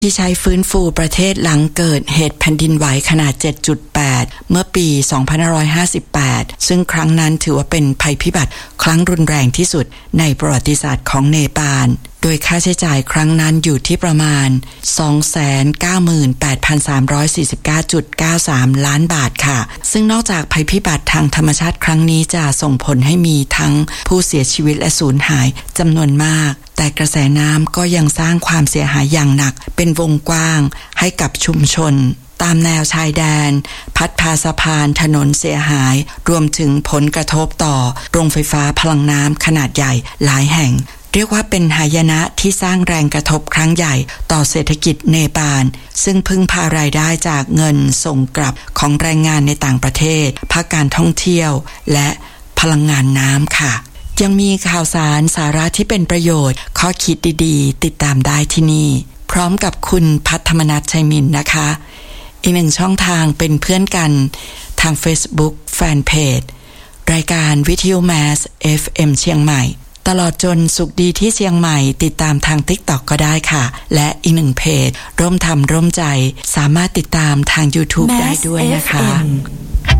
ที่ใช้ฟื้นฟูประเทศหลังเกิดเหตุแผ่นดินไหวขนาด 7.8 เมื่อปี 2558 ซึ่งครั้งนั้นถือว่าเป็นภัยพิบัติครั้งรุนแรงที่สุดในประวัติศาสตร์ของเนปาลโดยค่าใช้จ่ายครั้งนั้นอยู่ที่ประมาณ 298,349.93 ล้านบาทค่ะซึ่งนอกจากภัยพิบัติทางธรรมชาติครั้งนี้จะส่งผลให้มีทั้งผู้เสียชีวิตและสูญหายจำนวนมากแต่กระแสน้ำก็ยังสร้างความเสียหายอย่างหนักเป็นวงกว้างให้กับชุมชนตามแนวชายแดนพัดพาสะพานถนนเสียหายรวมถึงผลกระทบต่อโรงไฟฟ้าพลังน้ำขนาดใหญ่หลายแห่งเรียกว่าเป็นหายนะที่สร้างแรงกระทบครั้งใหญ่ต่อเศรษฐกิจเนปาลซึ่งพึ่งพารายได้จากเงินส่งกลับของแรงงานในต่างประเทศภาคการท่องเที่ยวและพลังงานน้ำค่ะยังมีข่าวสารสาระที่เป็นประโยชน์ข้อคิดดีๆติดตามได้ที่นี่พร้อมกับคุณพัฒมนัส ชัยมินนะคะอีกหนึ่งช่องทางเป็นเพื่อนกันทาง Facebook Fanpage รายการวิทยุแมส FM เชียงใหม่ตลอดจนสุขดีที่เชียงใหม่ติดตามทาง TikTok ก็ได้ค่ะและอีกหนึ่งเพจร่วมทำร่วมใจสามารถติดตามทาง YouTube ได้ด้วยนะคะ